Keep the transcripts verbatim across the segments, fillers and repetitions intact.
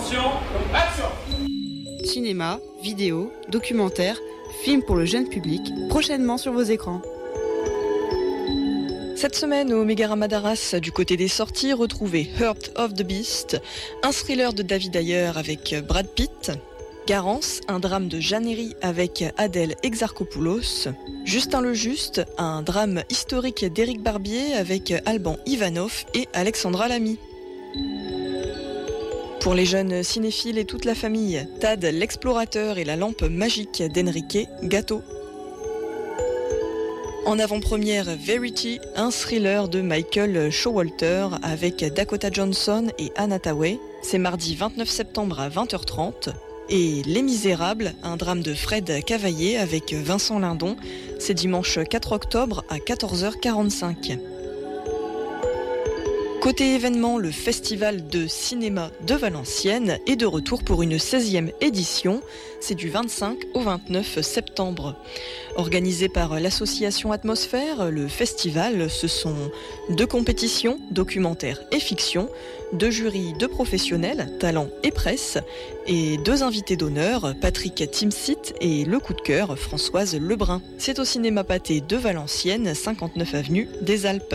Attention, action! Cinéma, vidéo, documentaire, film pour le jeune public, prochainement sur vos écrans. Cette semaine, au Mégarama d'Arras, du côté des sorties, retrouvez Heart of the Beast, un thriller de David Ayer avec Brad Pitt, Garance, un drame de Jeanne Herry avec Adèle Exarchopoulos, Justin le Juste, un drame historique d'Éric Barbier avec Alban Ivanov et Alexandra Lamy. Pour les jeunes cinéphiles et toute la famille, Tad l'explorateur et la lampe magique d'Enrique Gatto. En avant-première, Verity, un thriller de Michael Showalter avec Dakota Johnson et Anna Hathaway. C'est mardi vingt-neuf septembre à vingt heures trente. Et Les Misérables, un drame de Fred Cavaillé avec Vincent Lindon. C'est dimanche quatre octobre à quatorze heures quarante-cinq. Côté événement, le Festival de cinéma de Valenciennes est de retour pour une seizième édition. C'est du vingt-cinq au vingt-neuf septembre. Organisé par l'association Atmosphère, le festival, ce sont deux compétitions, documentaire et fiction, deux jurys de professionnels, talent et presse, et deux invités d'honneur, Patrick Timsit et le coup de cœur, Françoise Lebrun. C'est au cinéma Pathé de Valenciennes, cinquante-neuf avenue des Alpes.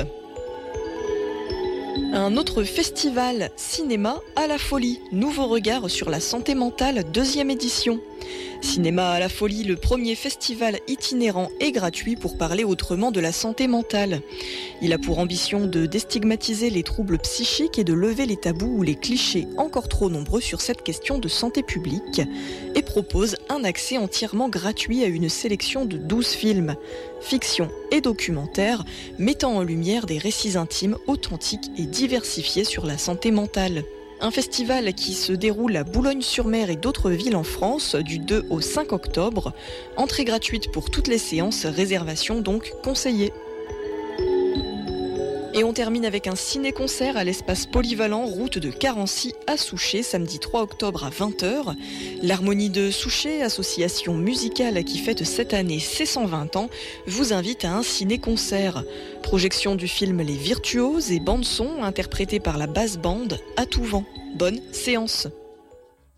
Un autre festival cinéma à la folie, nouveau regard sur la santé mentale, deuxième édition. Cinéma à la folie, le premier festival itinérant et gratuit pour parler autrement de la santé mentale. Il a pour ambition de déstigmatiser les troubles psychiques et de lever les tabous ou les clichés encore trop nombreux sur cette question de santé publique et propose un accès entièrement gratuit à une sélection de douze films, fiction et documentaires, mettant en lumière des récits intimes, authentiques et diversifiés sur la santé mentale. Un festival qui se déroule à Boulogne-sur-Mer et d'autres villes en France du deux au cinq octobre. Entrée gratuite pour toutes les séances, réservation donc conseillée. Et on termine avec un ciné-concert à l'espace polyvalent, route de Carency à Souchet, samedi trois octobre à vingt heures. L'Harmonie de Souchet, association musicale qui fête cette année ses cent vingt ans, vous invite à un ciné-concert. Projection du film Les Virtuoses et bande-son interprétée par la basse bande à tout vent. Bonne séance.